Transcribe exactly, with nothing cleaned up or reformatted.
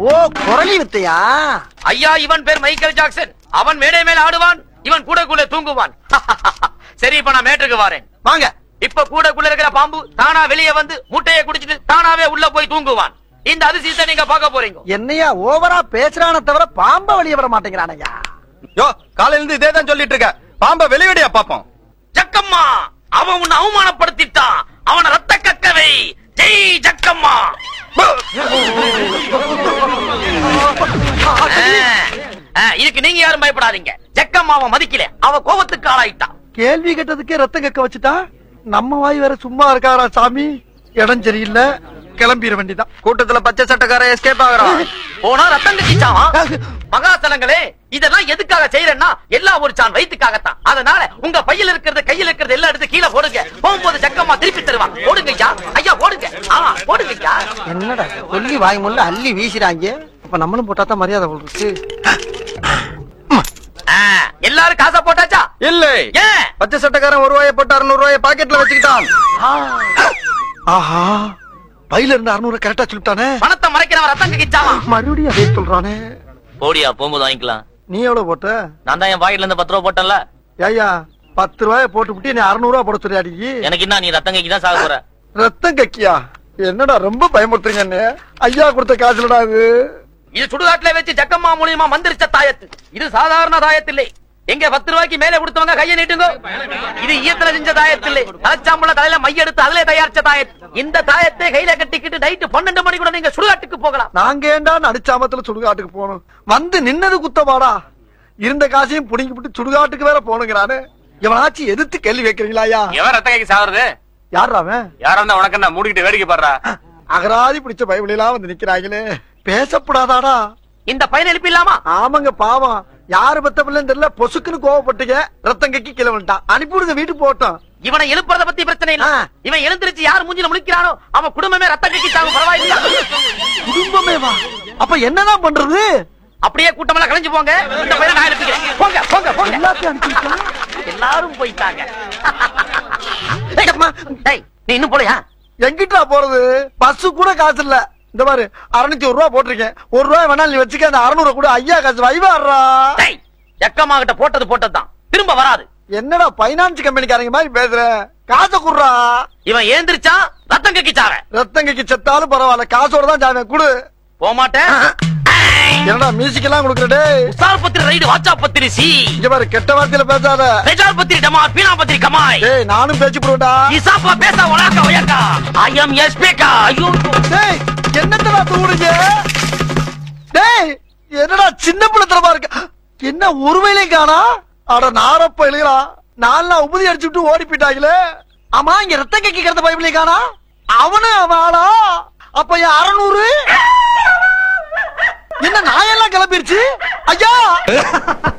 ஓ குரலி வித்தையா? ஐயா இவன் பேர் மைக்கேல் ஜாக்சன். அவன் மேடை மேல ஆடுவான், இவன் கூடக்குள்ள தூங்குவான். சரி இப்ப நான் மேட்டுக்கு வரேன் வாங்க. இப்ப கூடக்குள்ள இருக்கிற பாம்பு தானா வெளியே வந்து முட்டையை குடிச்சிட்டு தானாவே உள்ள போய் தூங்குவான். இந்த அதிசயத்தை நீங்க பார்க்க போறீங்க. என்னையா ஓவரா பேசுறான தவிர பாம்ப வெளியே வர மாட்டேங்கிறானையா? யோ காலையில இருந்து இதே தான் சொல்லிட்டு இருக்க. பாம்ப வெளியடியா பாப்போம். ஜக்கம்மா அவன் உன்னை அவமானப்படுத்திட்டான். அவனை ரத்த கக்கவை. ஜெய் ஜக்கம்மா. இதுக்கு நீங்க யாரும் பயப்படாதீங்க. ஜக்கம்மா அவன் மதிக்கல, அவ கோபத்துக்கு ஆளாயிட்டான். கேள்வி கேட்டதுக்கே ரத்தம் கக்க வச்சுட்டா. நம்ம வாய் வேற சும்மா இருக்காரா சாமி? இடம் சரியில்லை, கிளம்பிட வேண்டிதான். கூட்டத்துல பச்சை சட்டக்கார எஸ்கேப் ஆகுறான். போனா ரத்தம் கட்டிச்சான். மகாசலங்களே இதெல்லாம் எதுக்காக செய்யறேன்னா எல்லா ஒரு சான் வயிற்றுக்காகத்தான். அதனால உங்க பையில இருக்கிறது கையில இருக்கிறது எல்லாம் எடுத்து கீழே போடுங்க. போகும்போது ஜக்கம்மா திருப்பி தருவான். போடுங்க ஐயா, ஐயா போடுங்க. போடுங்க ஐயா. என்னடா சொல்லி வாய் முள்ள அள்ளி வீசுறாங்க. அப்ப நம்மளும் போட்டாதான் மரியாதை போடுறது. எல்லாரும் காசா போட்டாச்சா? இல்ல ஏன்? பச்சை சட்டக்காரன் ஒரு ரூபாயை போட்டு அறுநூறு ரூபாயை பாக்கெட்ல வச்சுக்கிட்டான். ஆஹா பையில இருந்து அறுநூறு கரெக்டா சொல்லிட்டானே. பணத்தை மறைக்கிறவன் ரத்தம் கக்கிச்சாமா. மறுபடியும் அதே சொல்றானே. போடியா போகும்போது வாங்கிக்கலாம். நீ எவ்வளவு போட்ட? நான் தான் என் பாக்கெட்ல இருந்து பத்து ரூபா போட்டேன்ல. ஐயா பத்து ரூபாய போட்டு விட்டு நீ அறுநூறு ரூபா போட சொல்லியாடி. எனக்கு என்ன, நீ ரத்தம் கக்கி தான் சாக போற. ரத்தம் கக்கியா? என்னடா ரொம்ப பயமுறுத்துறீங்க. ஐயா கொடுத்த காசுலடா இது. இது சுடுகாட்டுல வச்சு ஜக்கம்மா மூலியமா மந்திரிச்ச தாயத்து. இது சாதாரண தாயத்தில்லை. எங்க பத்து ரூபாய்க்கு மேல கொடுத்தவங்க கையை நீட்டுங்க. இது ஈயத்துல செஞ்ச தாயத்தில்லை. தலைச்சாம்புல தலையில மைய எடுத்து அதுல தயாரிச்ச தாயத்து. இந்த தாயத்தை கையில கட்டிக்கிட்டு நைட்டு பன்னெண்டு மணி கூட நீங்க சுடுகாட்டுக்கு போகலாம். நாங்க ஏண்டா நடிச்சாமத்துல சுடுகாட்டுக்கு போகணும்? வந்து நின்னது குத்தமாடா. இருந்த காசையும் புடிங்கி விட்டு சுடுகாட்டுக்கு வேற போனுங்கிறானு. எவனாச்சும் எதிர்த்து கேள்வி வைக்கிறீங்களா? ஐயா எவன் ரத்த கைக்கு சாகுறது? யாராவன்? யாரா இருந்தா உனக்கு என்ன மூடிக்கிட்டு வேடிக்கை பாடுறா? அகராதி பிடிச்ச பைபிளெல்லாம் வந்து நிக்கிறாங்களே. பேசப்படாதாடா? இந்த பையன் எழுப்பிடலாமா? ஆமாங்க பாவம். யாரு பத்த பிள்ளைன்னு தெரியல. பொசுக்குன்னு கோவப்பட்டுங்க ரத்தம் கக்கி கிளை வந்துட்டான். அனுப்பிவிடுங்க வீட்டுக்கு போட்டோம். இவனை எழுப்புறத பத்தி பிரச்சனை இல்ல. இவன் எழுந்திருச்சு யார் மூஞ்சில முழிக்கிறானோ அவன் குடும்பமே ரத்தம் கக்கி சாகும். பரவாயில்ல. குடும்பமே வா? அப்ப என்னதான் பண்றது? அப்படியே கூட்டமெல்லாம் கலைஞ்சு போங்க. இந்த பையனை நான் எழுப்பிக்கிறேன். போங்க போங்க போங்க. எல்லாத்தையும் அனுப்பிட்டா எல்லாரும் போயிட்டாங்க. நீ இன்னும் போலையா? எங்கிட்டா போறது? பஸ் கூட காசு இல்ல. இந்த மாதிரி அறுநூத்தி ஒரு ரூபா போட்டிருக்கேன். ஒரு ரூபாய் வேணாலும் நீ வச்சுக்க. அந்த அறுநூறு கூட ஐயா காசு வைவாடுறா. எக்கம்மா கிட்ட போட்டது போட்டதுதான், திரும்ப வராது. என்னடா பைனான்ஸ் கம்பெனிக்காரங்க மாதிரி பேசுற? காசை குடுறா. இவன் ஏந்திரிச்சா ரத்தம் கக்கிச்சாவ. ரத்தம் கக்கி செத்தாலும் பரவாயில்ல, காசோட தான் ஜாவேன். குடு. போக மாட்டேன். என்னடா மியூசிக் எல்லாம் கொடுக்கறடே? உசார் பத்திரி ரைடு வாச்சா பத்திரி சி. இங்க பாரு கெட்ட வார்த்தையில பேசாத. ரெஜார் பத்திரி டமார் பீனா பத்திரி கமாய். டேய் நானும் பேச்சு போடுடா. இசாப்பா பேச ஒலாக்க ஒயக்கா. ஐ அம் எஸ்பேக்கா. ஐயோ டேய் என்னடா தூடுங்க? டேய் என்னடா சின்ன பிள்ளைத்தனமா இருக்க? என்ன ஒருவேளையும் காணா? அட நாரப்ப எழுகிறா. நாலு உபதி அடிச்சுட்டு ஓடி போயிட்டாங்களே. ஆமா இங்க ரத்தம் கக்கி கிடந்த பைபிளையும் காணா. அவனு அவளா? அப்ப என் அறுநூறு என்ன நாயெல்லாம் கிளம்பிருச்சு ஐயா?